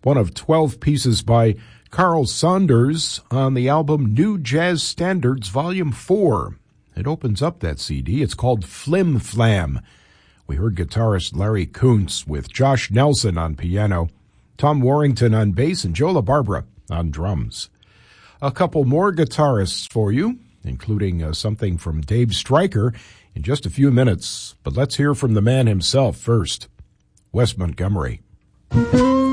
one of 12 pieces by Carl Saunders on the album New Jazz Standards Volume 4. It opens up that CD. It's called Flim Flam. We heard guitarist Larry Kuntz with Josh Nelson on piano, Tom Warrington on bass, and Joe LaBarbera on drums. A couple more guitarists for you, including something from Dave Stryker in just a few minutes. But let's hear from the man himself first, Wes Montgomery.